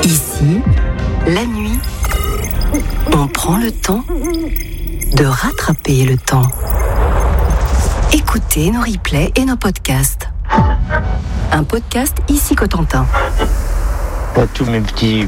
Ici, la nuit, on prend le temps de rattraper le temps. Écoutez nos replays et nos podcasts. Un podcast Ici Cotentin. Pas tous mes petits